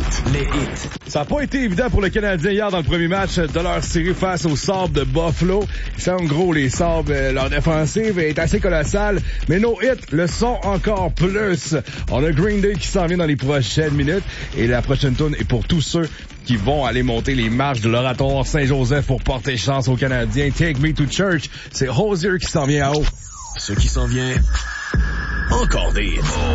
Les hits. Ça n'a pas été évident pour le Canadien hier dans le premier match de leur série face aux Sabres de Buffalo. Ils sont gros, les Sabres. Leur défensive est assez colossale, mais nos hits le sont encore plus. On a Green Day qui s'en vient dans les prochaines minutes et la prochaine tourne est pour tous ceux qui vont aller monter les marches de l'Oratoire Saint-Joseph pour porter chance aux Canadiens. Take Me to Church, c'est Hozier qui s'en vient en haut. Ce qui s'en vient, encore des hits.